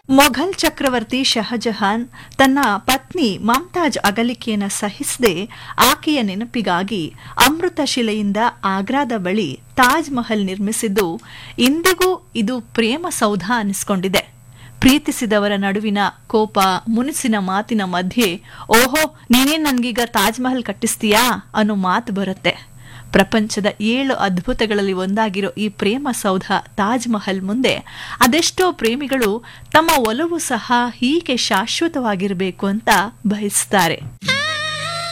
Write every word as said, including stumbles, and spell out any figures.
ಮೊಘಲ್ ಚಕ್ರವರ್ತಿ ಶಹಜಹಾನ್ ತನ್ನ ಪತ್ನಿ ಮಮ್ತಾಜ್ ಅಗಲಿಕೆಯನ್ನು ಸಹಿಸದೆ ಆಕೆಯ ನೆನಪಿಗಾಗಿ ಅಮೃತ ಶಿಲೆಯಿಂದ ಆಗ್ರಾದ ಬಳಿ ತಾಜ್ ಮಹಲ್ ನಿರ್ಮಿಸಿದ್ದು ಇಂದಿಗೂ ಇದು ಪ್ರೇಮ ಸೌಧ ಅನಿಸ್ಕೊಂಡಿದೆ. ಪ್ರೀತಿಸಿದವರ ನಡುವಿನ ಕೋಪ ಮುನಿಸಿನ ಮಾತಿನ ಮಧ್ಯೆ ಓಹೋ ನೀನೇನ್ ನನ್ಗೀಗ ತಾಜ್ ಮಹಲ್ ಕಟ್ಟಿಸ್ತೀಯಾ ಅನ್ನೋ ಮಾತು ಬರುತ್ತೆ. ಪ್ರಪಂಚದ ಏಳು ಅದ್ಭುತಗಳಲ್ಲಿ ಒಂದಾಗಿರೋ ಈ ಪ್ರೇಮ ಸೌಧ ತಾಜ್ ಮಹಲ್ ಮುಂದೆ ಅದೆಷ್ಟೋ ಪ್ರೇಮಿಗಳು ತಮ್ಮ ಒಲವು ಸಹ ಹೀಗೆ ಶಾಶ್ವತವಾಗಿರಬೇಕು ಅಂತ ಬಯಸ್ತಾರೆ.